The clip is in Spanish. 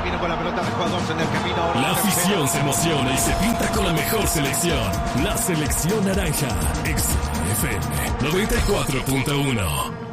viene con la pelota de jugadores en el camino. La afición se emociona y se pinta con la mejor selección. La selección naranja. XFM 94.1.